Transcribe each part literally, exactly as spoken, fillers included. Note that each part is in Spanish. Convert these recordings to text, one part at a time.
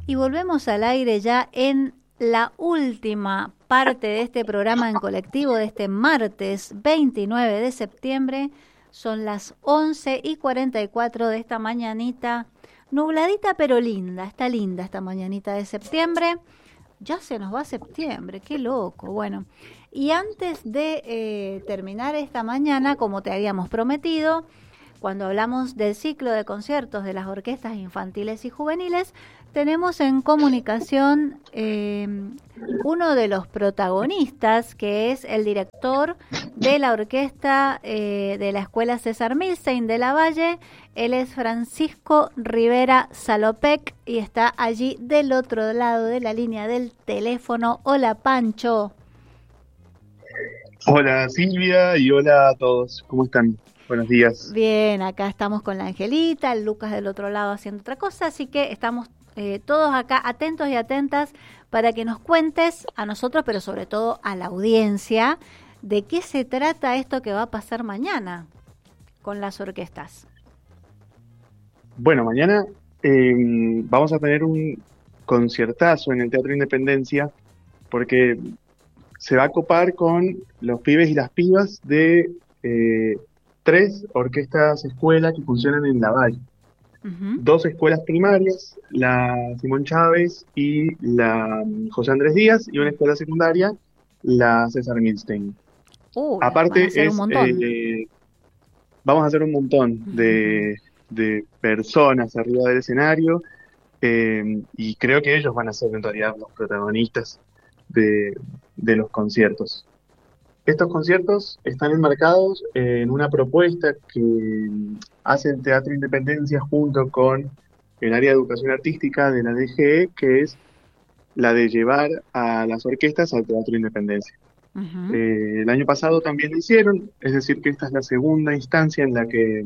Y volvemos al aire ya en la última parte de este programa en colectivo de este martes veintinueve de septiembre. Son las once y cuarenta y cuatro de esta mañanita, nubladita pero linda, está linda esta mañanita de septiembre. Ya se nos va septiembre, qué loco. Bueno, y antes de eh, terminar esta mañana, como te habíamos prometido, cuando hablamos del ciclo de conciertos de las orquestas infantiles y juveniles, tenemos en comunicación eh, uno de los protagonistas, que es el director de la orquesta eh, de la Escuela César Milstein de La Valle. Él es Francisco Rivera Salopek y está allí del otro lado de la línea del teléfono. Hola, Pancho. Hola, Silvia, y hola a todos. ¿Cómo están? Buenos días. Bien, acá estamos con la Angelita, el Lucas del otro lado haciendo otra cosa, así que estamos eh, todos acá atentos y atentas para que nos cuentes a nosotros, pero sobre todo a la audiencia, de qué se trata esto que va a pasar mañana con las orquestas. Bueno, mañana eh, vamos a tener un conciertazo en el Teatro Independencia, porque se va a copar con los pibes y las pibas de eh, tres orquestas escuelas que funcionan en La Valle. Uh-huh. Dos escuelas primarias, la Simón Chávez y la José Andrés Díaz, y una escuela secundaria, la César Milstein. Uh, Aparte, van a hacer es, un montón. Eh, vamos a hacer un montón uh-huh. de, de personas arriba del escenario, eh, y creo que ellos van a ser en realidad los protagonistas de, de los conciertos. Estos conciertos están enmarcados en una propuesta que hace el Teatro Independencia junto con el área de educación artística de la D G E, que es la de llevar a las orquestas al Teatro Independencia. Uh-huh. Eh, el año pasado también lo hicieron, es decir que esta es la segunda instancia en la que,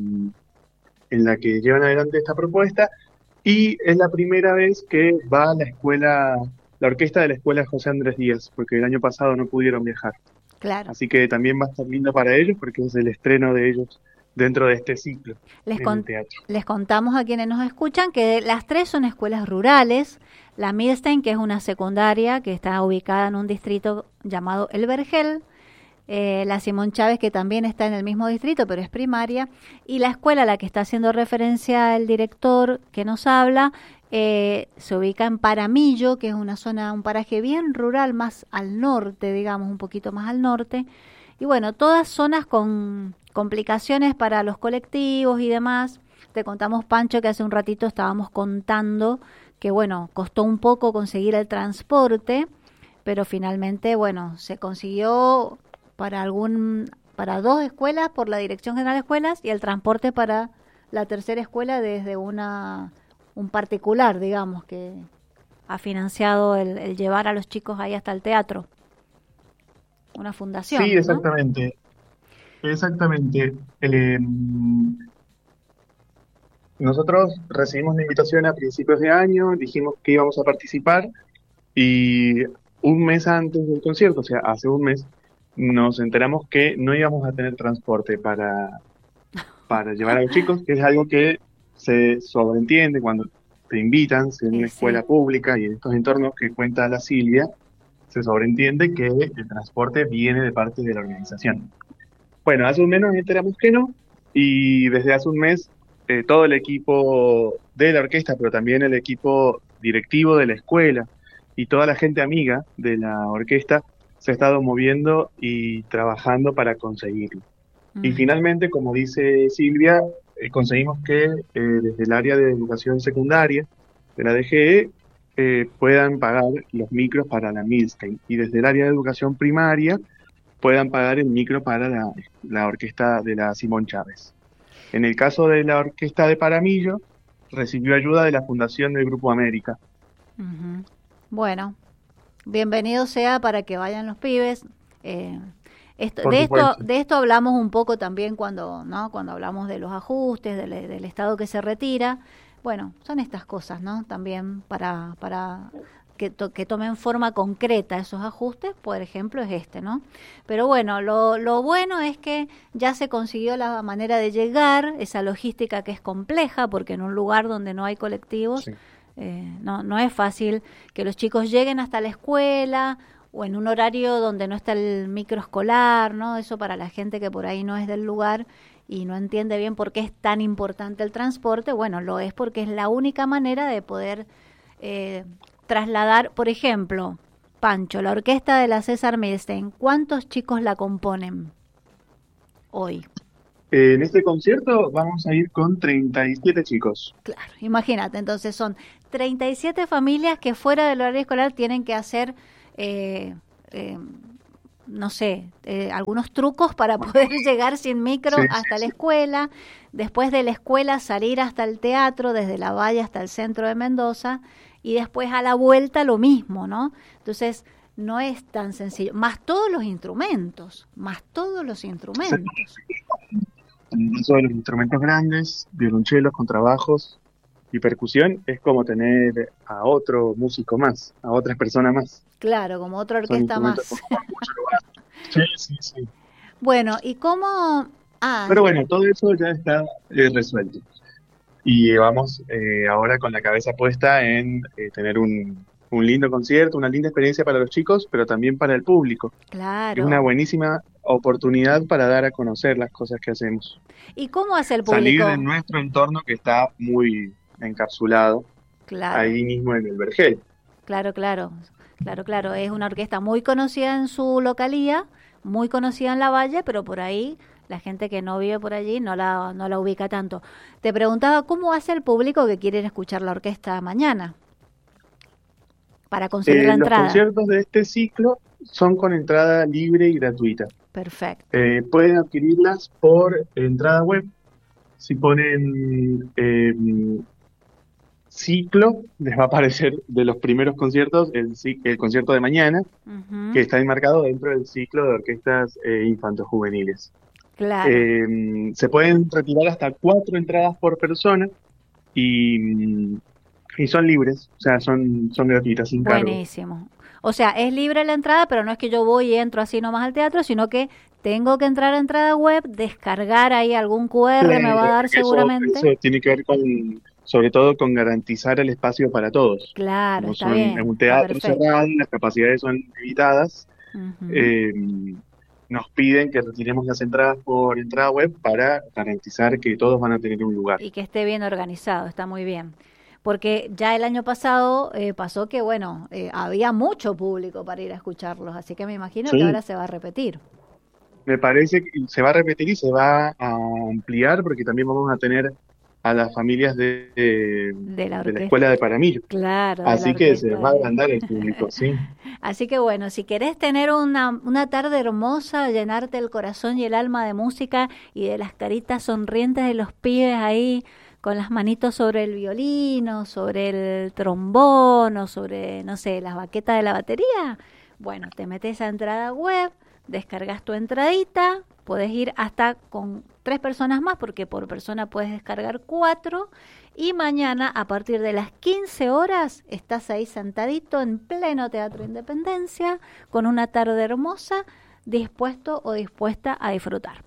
en la que llevan adelante esta propuesta, y es la primera vez que va la escuela, la orquesta de la escuela José Andrés Díaz, porque el año pasado no pudieron viajar. Claro. Así que también va a estar lindo para ellos porque es el estreno de ellos dentro de este ciclo les en con- el teatro. Les contamos a quienes nos escuchan que las tres son escuelas rurales. La Milstein, que es una secundaria que está ubicada en un distrito llamado El Vergel. Eh, la Simón Chávez, que también está en el mismo distrito, pero es primaria. Y la escuela a la que está haciendo referencia el director que nos habla, Eh, se ubica en Paramillo, que es una zona, un paraje bien rural, más al norte, digamos, un poquito más al norte. Y bueno, todas zonas con complicaciones para los colectivos y demás. Te contamos, Pancho, que hace un ratito estábamos contando que, bueno, costó un poco conseguir el transporte, pero finalmente, bueno, se consiguió para algún, para dos escuelas por la Dirección General de Escuelas y el transporte para la tercera escuela desde una... un particular, digamos, que ha financiado el, el llevar a los chicos ahí hasta el teatro. Una fundación. Sí, exactamente. ¿No? Exactamente. Eh, nosotros recibimos la invitación a principios de año, dijimos que íbamos a participar, y un mes antes del concierto, o sea, hace un mes, nos enteramos que no íbamos a tener transporte para, para llevar a los chicos, que es algo que se sobreentiende cuando te invitan, si en una sí, escuela sí. pública y en estos entornos que cuenta la Silvia, se sobreentiende que el transporte viene de parte de la organización. Bueno, hace un mes nos enteramos que no, y desde hace un mes eh, todo el equipo de la orquesta, pero también el equipo directivo de la escuela y toda la gente amiga de la orquesta se ha estado moviendo y trabajando para conseguirlo. Mm. Y finalmente, como dice Silvia, Eh, conseguimos que eh, desde el área de educación secundaria de la D G E eh, puedan pagar los micros para la Milstein, y desde el área de educación primaria puedan pagar el micro para la, la orquesta de la Simón Chávez. En el caso de la orquesta de Paramillo, recibió ayuda de la Fundación del Grupo América. Uh-huh. Bueno, bienvenido sea para que vayan los pibes. Eh... Esto, de esto de esto hablamos un poco también cuando no cuando hablamos de los ajustes del, del Estado que se retira. Bueno, son estas cosas, ¿no? También para para que, to, que tomen forma concreta esos ajustes, por ejemplo, es este, ¿no? Pero bueno, lo, lo bueno es que ya se consiguió la manera de llegar, esa logística que es compleja, porque en un lugar donde no hay colectivos, sí. Eh, no, no es fácil que los chicos lleguen hasta la escuela o en un horario donde no está el micro escolar, ¿no? Eso para la gente que por ahí no es del lugar y no entiende bien por qué es tan importante el transporte. Bueno, lo es porque es la única manera de poder eh, trasladar, por ejemplo, Pancho, la orquesta de la César Milstein, ¿cuántos chicos la componen hoy? Eh, en este concierto vamos a ir con treinta y siete chicos. Claro, imagínate, entonces son treinta y siete familias que fuera del horario escolar tienen que hacer, eh, eh, no sé, eh, algunos trucos para poder llegar sin micro Sí, hasta sí, la sí. escuela, después de la escuela salir hasta el teatro, desde La Valle hasta el centro de Mendoza, y después a la vuelta lo mismo, ¿no? Entonces, no es tan sencillo, más todos los instrumentos, más todos los instrumentos. En el caso de los instrumentos grandes, violonchelos, contrabajos y percusión, es como tener a otro músico más, a otras personas más. Claro, como otra Son orquesta instrumentos que más. ocupan mucho lugar. Sí, sí, sí. Bueno, ¿y cómo? Ah, Pero bueno, todo eso ya está eh, resuelto. Y vamos eh, ahora con la cabeza puesta en eh, tener un, un lindo concierto, una linda experiencia para los chicos, pero también para el público. Es una claro. buenísima oportunidad para dar a conocer las cosas que hacemos. ¿Y cómo hace el Salir de público? nuestro entorno que está muy encapsulado Claro, ahí mismo en el Vergel. claro, claro, claro, claro. Es una orquesta muy conocida en su localía, muy conocida en la Valle, pero por ahí la gente que no vive por allí no la, no la ubica tanto. Te preguntaba cómo hace el público que quiere ir a escuchar la orquesta mañana para conseguir la Eh, los entrada. conciertos de este ciclo son con entrada libre y gratuita. Perfecto. Eh, pueden adquirirlas por entrada web. Si ponen eh, ciclo, les va a aparecer de los primeros conciertos el, ci- el concierto de mañana, que Ujú, está enmarcado dentro del ciclo de orquestas eh, infantojuveniles. claro. Eh, se pueden retirar hasta cuatro entradas por persona y, y son libres, o sea, son, son gratuitas, sin cargo. Buenísimo. O sea, es libre la entrada, pero no es que yo voy y entro así nomás al teatro, sino que tengo que entrar a entrada web, descargar ahí algún Q R, me va a Claro, dar porque eso, seguramente. eso tiene que ver con, sobre todo con garantizar el espacio para todos. Claro, Como está son, es bien, un está teatro perfecto. cerrado, las capacidades son limitadas, Ujú. eh, nos piden que retiremos las entradas por entrada web para garantizar que todos van a tener un lugar. Y que esté bien organizado, está muy bien. Porque ya el año pasado eh, pasó que, bueno, eh, había mucho público para ir a escucharlos, así que me imagino que Sí, ahora se va a repetir me parece que se va a repetir y se va a ampliar porque también vamos a tener a las familias de, de, de la de la orquesta. escuela de Paramir. Claro, de la Así que se orquesta va a de... agrandar el público, sí. Así que bueno, si querés tener una, una tarde hermosa, llenarte el corazón y el alma de música y de las caritas sonrientes de los pibes ahí con las manitos sobre el violino, sobre el trombón o sobre, no sé, las baquetas de la batería, bueno, te metes a entrada web, descargas tu entradita, puedes ir hasta con tres personas más porque por persona puedes descargar cuatro y mañana a partir de las quince horas estás ahí sentadito en pleno Teatro Independencia con una tarde hermosa, dispuesto o dispuesta a disfrutar.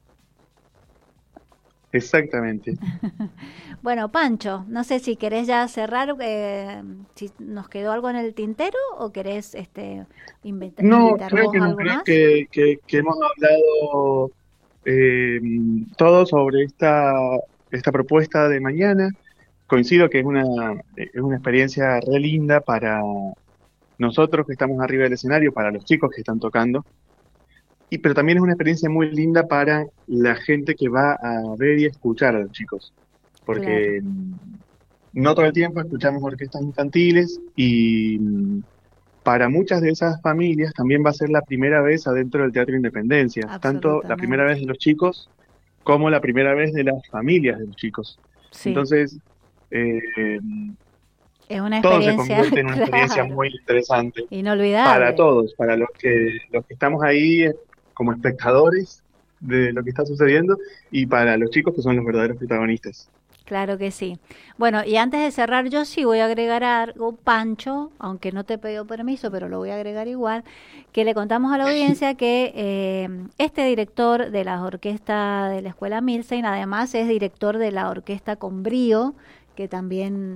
Exactamente. Bueno, Pancho, no sé si querés ya cerrar, eh, si nos quedó algo en el tintero o querés este, invita- No, invitar creo vos que no, algo creo más. que, que, que hemos hablado eh, todo sobre esta, esta propuesta de mañana. Coincido que es una, es una experiencia re linda para nosotros que estamos arriba del escenario, para los chicos que están tocando, y, pero también es una experiencia muy linda para la gente que va a ver y escuchar a los chicos, Claro, porque mm, no todo el tiempo escuchamos orquestas infantiles y mm, para muchas de esas familias también va a ser la primera vez adentro del Teatro Independencia, tanto la primera absolutamente. vez de los chicos como la primera vez de las familias de los chicos. Sí, Entonces, eh, es una todo se experiencia, convierte en una experiencia claro, muy interesante para inolvidable. todos, para los que, los que estamos ahí eh, como espectadores de lo que está sucediendo y para los chicos que son los verdaderos protagonistas. Claro que sí. Bueno, y antes de cerrar, yo sí voy a agregar algo, Pancho, aunque no te pidió permiso, pero lo voy a agregar igual, que le contamos a la audiencia que eh, este director de la orquesta de la Escuela Milstein, además es director de la orquesta con brío, que también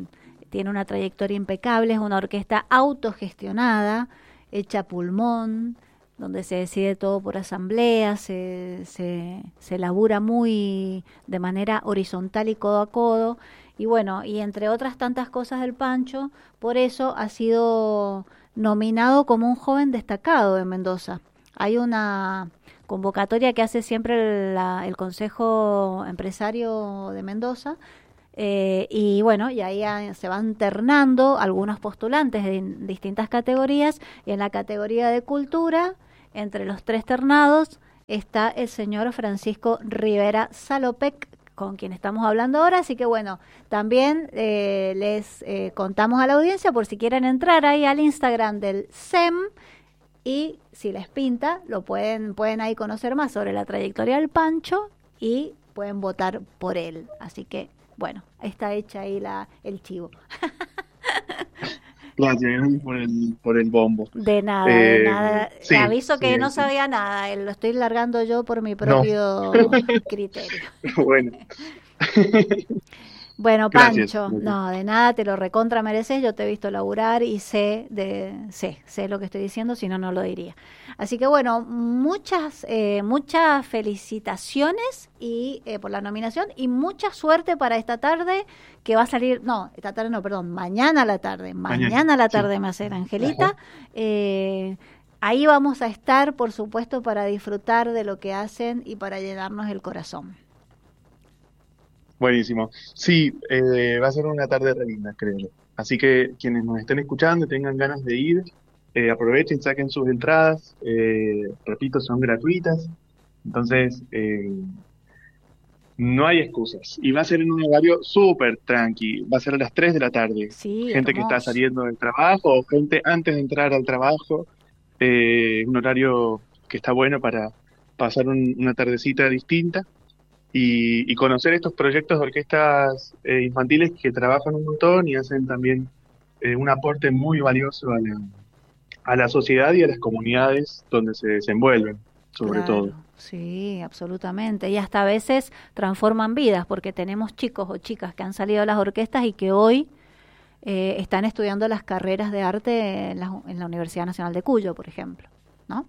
tiene una trayectoria impecable, es una orquesta autogestionada, hecha a pulmón, donde se decide todo por asamblea, se, se, se labura muy de manera horizontal y codo a codo, y bueno, y entre otras tantas cosas del Pancho, por eso ha sido nominado como un joven destacado de Mendoza. Hay una convocatoria que hace siempre la, el Consejo Empresario de Mendoza, eh, y bueno, y ahí a, se van ternando algunos postulantes de in, distintas categorías, y en la categoría de cultura, entre los tres ternados, está el señor Francisco Rivera Salopec, con quien estamos hablando ahora, así que bueno, también eh, les eh, contamos a la audiencia por si quieren entrar ahí al Instagram del S E M, y si les pinta, lo pueden, pueden ahí conocer más sobre la trayectoria del Pancho y pueden votar por él. Así que, bueno, está hecha ahí la, el chivo. Gracias por el, por el bombo. De nada, Eh, de nada. sí, Le aviso que sí, no sí. sabía nada, eh, lo estoy largando yo por mi No, propio criterio. bueno, Bueno, gracias. Pancho, gracias. no, de nada, te lo recontra mereces, yo te he visto laburar y sé de sé, sé lo que estoy diciendo, si no, no lo diría. Así que bueno, muchas eh, muchas felicitaciones y eh, por la nominación y mucha suerte para esta tarde que va a salir, no, esta tarde no, perdón, mañana a la tarde, Mañana, mañana a la sí. tarde me hace Ajá. Angelita. Eh, ahí vamos a estar, por supuesto, para disfrutar de lo que hacen y para llenarnos el corazón. Buenísimo. Sí, eh, va a ser una tarde re linda, creo. Así que quienes nos estén escuchando y tengan ganas de ir, eh, aprovechen, saquen sus entradas. Eh, repito, son gratuitas. Entonces, eh, no hay excusas. Y va a ser en un horario súper tranqui. Va a ser a las tres de la tarde. Sí, Gente que está hermoso. saliendo del trabajo o gente antes de entrar al trabajo. Eh, un horario que está bueno para pasar un- una tardecita distinta y, y conocer estos proyectos de orquestas eh, infantiles que trabajan un montón y hacen también eh, un aporte muy valioso a la, a la sociedad y a las comunidades donde se desenvuelven, sobre todo. Claro, sí, absolutamente. Y hasta a veces transforman vidas, porque tenemos chicos o chicas que han salido de las orquestas y que hoy eh, están estudiando las carreras de arte en la, en la Universidad Nacional de Cuyo, por ejemplo, ¿no?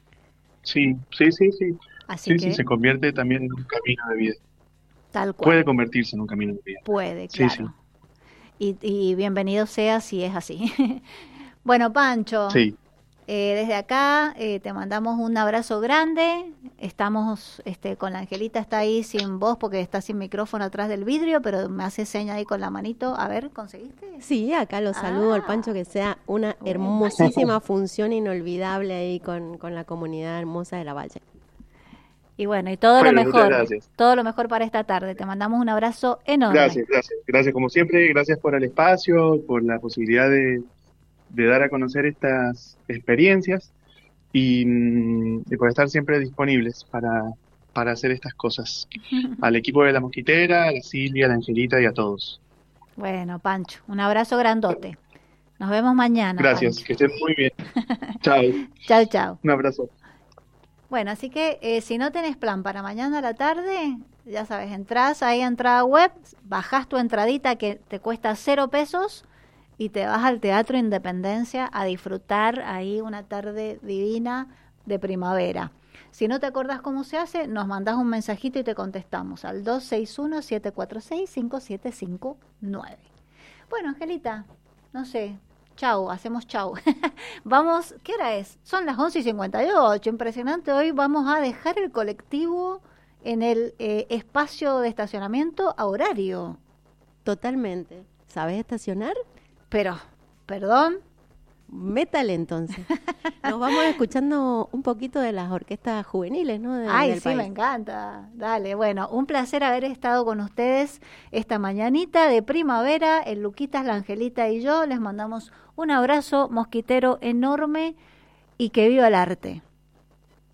Sí, sí, sí, sí. Así Sí, sí, que se convierte también en un camino de vida. tal Puede cual, convertirse en un camino de vida. puede, Sí, sí, claro. Y, y bienvenido sea si es así. Bueno, Pancho, sí. Eh, desde acá eh, te mandamos un abrazo grande. Estamos este, con la Angelita, está ahí sin voz porque está sin micrófono atrás del vidrio, pero me hace seña ahí con la manito. A ver, ¿conseguiste? Sí, acá lo saludo al Ah, Pancho, que sea una bueno. hermosísima función inolvidable ahí con, con la comunidad hermosa de la Valle. Y bueno, y todo lo Bueno, muchas mejor, gracias. todo lo mejor para esta tarde. Te mandamos un abrazo enorme. Gracias, gracias. Gracias como siempre, gracias por el espacio, por la posibilidad de, de dar a conocer estas experiencias y, mm, y por estar siempre disponibles para, para hacer estas cosas. Al equipo de La Mosquitera, a la Silvia, a la Angelita y a todos. Bueno, Pancho, un abrazo grandote. Nos vemos mañana, Gracias, Pancho. que estén muy bien. Chao, Chao, chao. un abrazo. Bueno, así que eh, si no tenés plan para mañana a la tarde, ya sabes, entras ahí a entrada web, bajás tu entradita que te cuesta cero pesos y te vas al Teatro Independencia a disfrutar ahí una tarde divina de primavera. Si no te acordás cómo se hace, nos mandás un mensajito y te contestamos al dos seis uno, siete cuatro seis, cinco siete cinco nueve. Bueno, Angelita, no sé, chau, hacemos chau. Vamos, ¿qué hora es? Son las once y cincuenta y ocho, impresionante. Hoy vamos a dejar el colectivo en el eh, espacio de estacionamiento a horario. Totalmente. ¿Sabes estacionar? Pero, perdón, Métale entonces. Nos vamos escuchando un poquito de las orquestas juveniles, ¿no? De- ay, del sí, país. me encanta. Dale, bueno, un placer haber estado con ustedes esta mañanita de primavera. El Luquitas, la Angelita y yo les mandamos un abrazo mosquitero enorme y que viva el arte.